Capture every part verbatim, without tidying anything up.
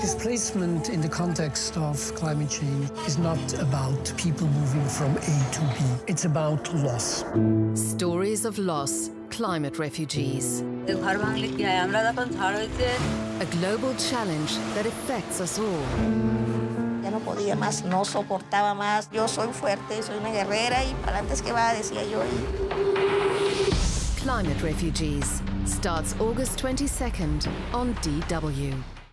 Displacement in the context of climate change is not about people moving from A to B. It's about loss. Stories of loss, climate refugees. A global challenge that affects us all. Ya no podía más, no soportaba más. Yo soy fuerte, soy una guerrera y para antes que va, decía yo. Climate Refugees starts August twenty-second on D W.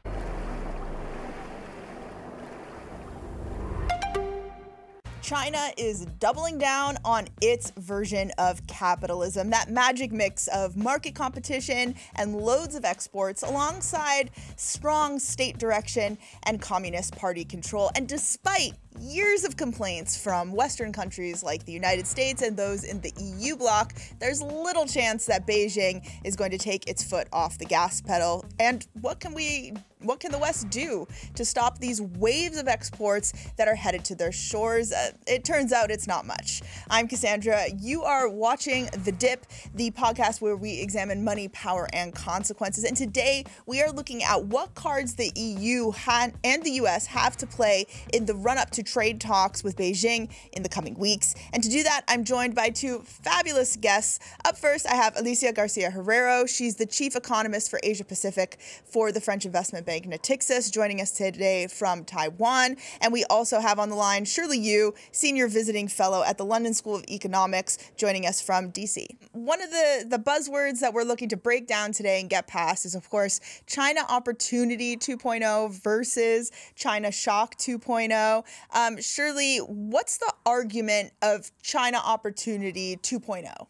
China is doubling down on its version of capitalism, that magic mix of market competition and loads of exports alongside strong state direction and Communist Party control. And despite years of complaints from Western countries like the United States and those in the E U bloc, there's little chance that Beijing is going to take its foot off the gas pedal. And what can we What can the West do to stop these waves of exports that are headed to their shores? Uh, it turns out it's not much. I'm Cassandra. You are watching The Dip, the podcast where we examine money, power, and consequences. And today we are looking at what cards the E U ha- and the U S have to play in the run-up to trade talks with Beijing in the coming weeks. And to do that, I'm joined by two fabulous guests. Up first, I have Alicia Garcia Herrero. She's the chief economist for Asia Pacific for the French Investment Bank. Bank Natixis, joining us today from Taiwan. And we also have on the line Shirley Yu, senior visiting fellow at the London School of Economics, joining us from D C. One of the, the buzzwords that we're looking to break down today and get past is, of course, China Opportunity two point oh versus China Shock two point oh. Um, Shirley, what's the argument of China Opportunity two point oh?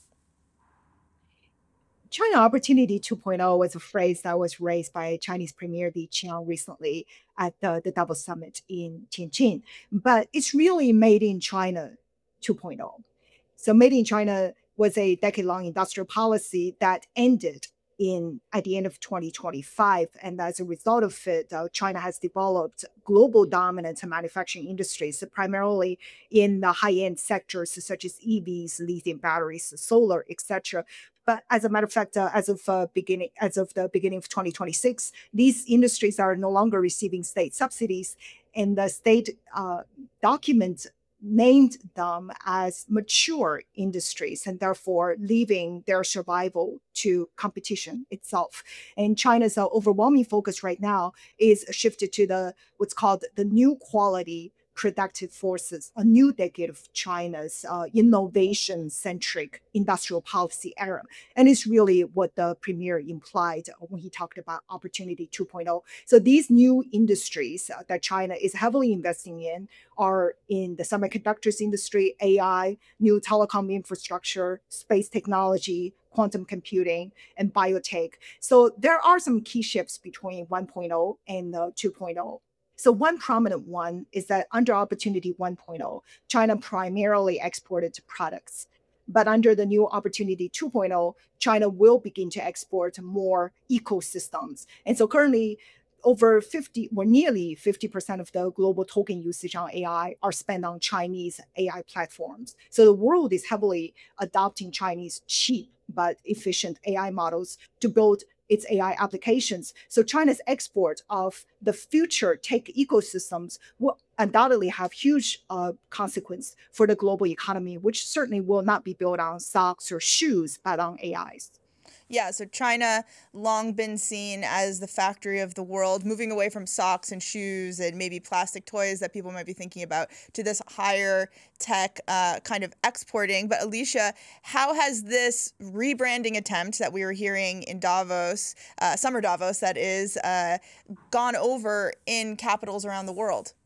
China Opportunity two point oh was a phrase that was raised by Chinese Premier Li Qiang recently at the, the Davos Summit in Tianjin. But it's really Made in China two point oh. So Made in China was a decade-long industrial policy that ended in at the end of twenty twenty-five. And as a result of it, uh, China has developed global dominance in manufacturing industries, primarily in the high-end sectors such as E Vs, lithium batteries, solar, et cetera. But as a matter of fact, uh, as of uh, beginning, as of the beginning of twenty twenty-six, these industries are no longer receiving state subsidies, and the state uh, document named them as mature industries, and therefore leaving their survival to competition itself. And China's uh, overwhelming focus right now is shifted to the what's called the new quality productive forces, a new decade of China's uh, innovation-centric industrial policy era. And it's really what the premier implied when he talked about Opportunity two point oh. So these new industries uh, that China is heavily investing in are in the semiconductors industry, A I, new telecom infrastructure, space technology, quantum computing, and biotech. So there are some key shifts between one point oh and uh, two point oh. So one prominent one is that under Opportunity one point oh, China primarily exported products. But under the new Opportunity two point oh, China will begin to export more ecosystems. And so currently, over fifty, or nearly fifty percent of the global token usage on A I are spent on Chinese A I platforms. So the world is heavily adopting Chinese cheap but efficient A I models to build its A I applications. So China's export of the future tech ecosystems will undoubtedly have huge uh, consequence for the global economy, which certainly will not be built on socks or shoes, but on A Is. Yeah, so China long been seen as the factory of the world, moving away from socks and shoes and maybe plastic toys that people might be thinking about to this higher tech uh, kind of exporting. But Alicia, how has this rebranding attempt that we were hearing in Davos, uh, summer Davos that is, uh, gone over in capitals around the world?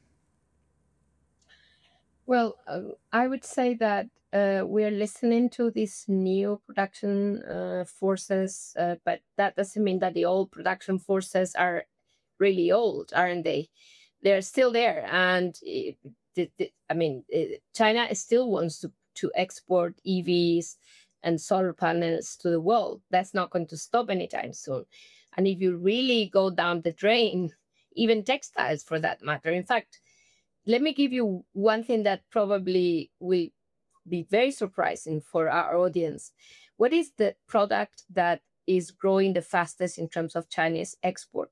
Well, uh, I would say that uh, we're listening to these new production uh, forces, uh, but that doesn't mean that the old production forces are really old, aren't they? They're still there. And it, it, it, I mean, it, China still wants to, to export E Vs and solar panels to the world. That's not going to stop anytime soon. And if you really go down the drain, even textiles for that matter. In fact, let me give you one thing that probably will be very surprising for our audience. What is the product that is growing the fastest in terms of Chinese export?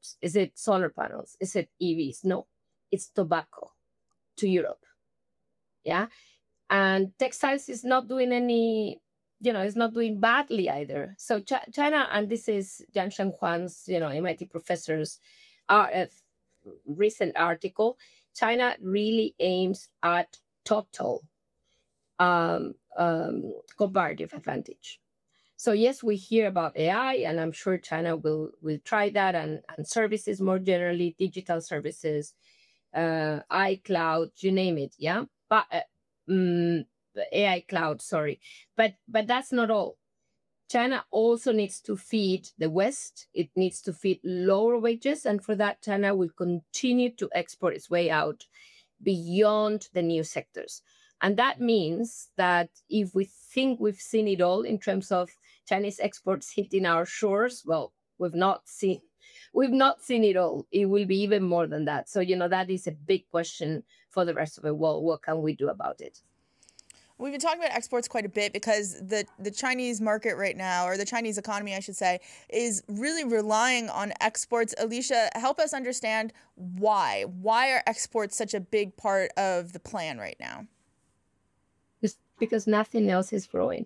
exports? Is it solar panels? Is it E Vs? No, it's tobacco to Europe. Yeah. And textiles is not doing any, you know, it's not doing badly either. So Ch- China, and this is Jiang Shenghuan's, you know, M I T professor's uh, recent article, China really aims at total um, um, comparative advantage. So yes, we hear about A I, and I'm sure China will will try that, and, and services more generally, digital services, uh, iCloud, you name it, yeah. But uh, um, A I cloud, sorry, but but that's not all. China also needs to feed the West. It needs to feed lower wages, and for that, China will continue to export its way out beyond the new sectors. And that means that if we think we've seen it all in terms of Chinese exports hitting our shores, well, we've not seen we've not seen it all. It will be even more than that. So, you know, that is a big question for the rest of the world. What can we do about it? We've been talking about exports quite a bit because the, the Chinese market right now, or the Chinese economy, I should say, is really relying on exports. Alicia, help us understand why. Why are exports such a big part of the plan right now? Just because nothing else is growing.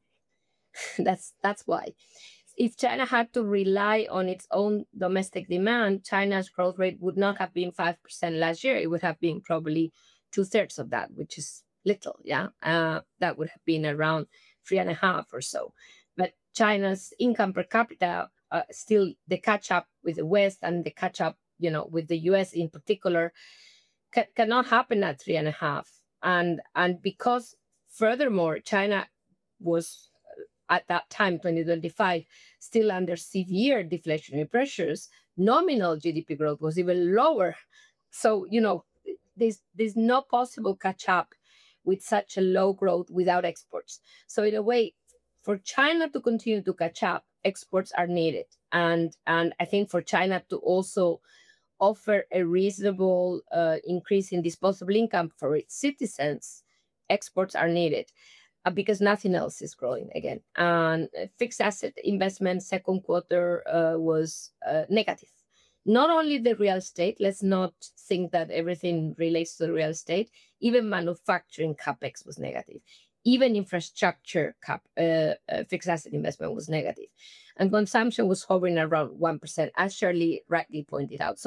that's that's why. If China had to rely on its own domestic demand, China's growth rate would not have been five percent last year. It would have been probably two-thirds of that, which is little, yeah. Uh, that would have been around three and a half or so. But China's income per capita, uh, still the catch up with the West and the catch up, you know, with the U S in particular, ca- cannot happen at three and a half. And and because furthermore, China was at that time, twenty twenty-five, still under severe deflationary pressures, nominal G D P growth was even lower. So, you know, there's there's no possible catch up with such a low growth without exports. So in a way, for China to continue to catch up, exports are needed. And, and I think for China to also offer a reasonable uh, increase in disposable income for its citizens, exports are needed uh, because nothing else is growing again. And fixed asset investment second quarter uh, was uh, negative. Not only the real estate, let's not think that everything relates to the real estate, even manufacturing capex was negative. Even infrastructure cap, uh, uh, fixed asset investment was negative. And consumption was hovering around one percent, as Shirley rightly pointed out. So